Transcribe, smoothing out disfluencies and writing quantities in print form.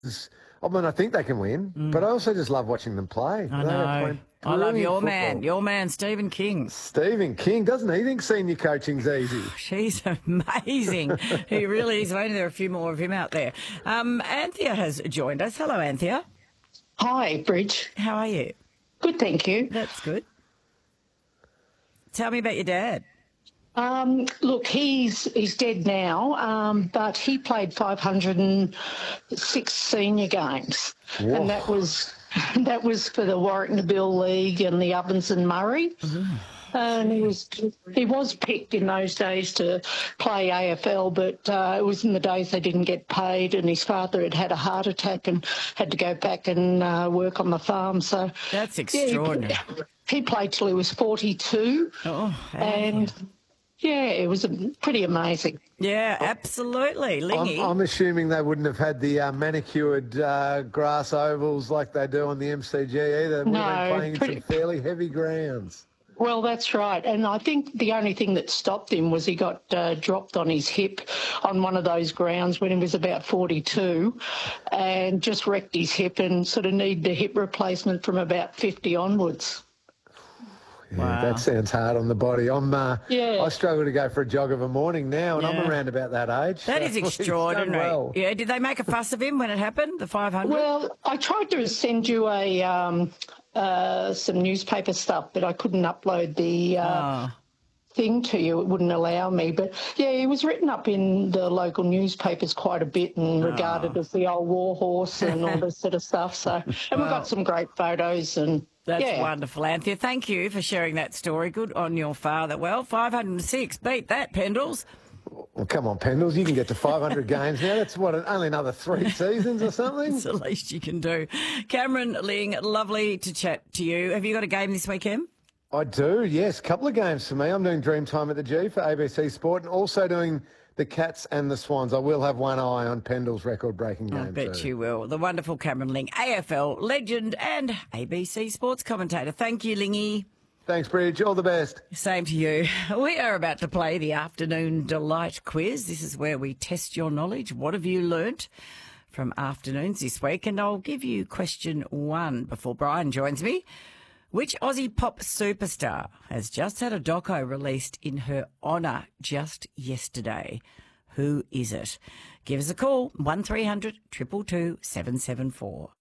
I mean, I think they can win, but I also just love watching them play. I They are know. playing I love brilliant your football. man, Stephen King. Stephen King, doesn't he think senior coaching's easy? She's amazing. He really is. Only there are a few more of him out there. Anthea has joined us. Hello, Anthea. Hi, Bridge. How are you? Good, thank you. That's good. Tell me about your dad. Look, he's dead now, but he played 506 senior games, Whoa. and that was for the Warwick Nabil League and the Ovens and Murray. And he was picked in those days to play AFL, but it was in the days they didn't get paid, and his father had a heart attack and had to go back and work on the farm. So That's extraordinary. he played till he was 42, and it was pretty amazing. Yeah, absolutely. Lingy. I'm assuming they wouldn't have had the manicured grass ovals like they do on the MCG either. They would have been playing in some fairly heavy grounds. Well, that's right. And I think the only thing that stopped him was he got dropped on his hip on one of those grounds when he was about 42 and just wrecked his hip and sort of needed a hip replacement from about 50 onwards. Yeah, Wow. that sounds hard on the body. Yeah. I struggle to go for a jog of a morning now, and I'm around about that age. That so is he's done extraordinary. well. Yeah, did they make a fuss of him when it happened, the 500? Well, I tried to send you some newspaper stuff, but I couldn't upload the thing to you. It wouldn't allow me. But, yeah, he was written up in the local newspapers quite a bit and regarded as the old war horse and all this sort of stuff. So, and we've got some great photos and... That's wonderful, Anthea. Thank you for sharing that story. Good on your father. Well, 506. Beat that, Pendles. Well, come on, Pendles. You can get to 500 games now. That's, only another 3 seasons or something? It's the least you can do. Cameron Ling, lovely to chat to you. Have you got a game this weekend? I do, yes. A couple of games for me. I'm doing Dreamtime at the G for ABC Sport and also doing the Cats and the Swans. I will have one eye on Pendle's record-breaking game. I bet you will. The wonderful Cameron Ling, AFL legend and ABC Sports commentator. Thank you, Lingy. Thanks, Bridge. All the best. Same to you. We are about to play the Afternoon Delight quiz. This is where we test your knowledge. What have you learnt from afternoons this week? And I'll give you question 1 before Brian joins me. Which Aussie pop superstar has just had a doco released in her honour just yesterday? Who is it? Give us a call, 1300 222 774.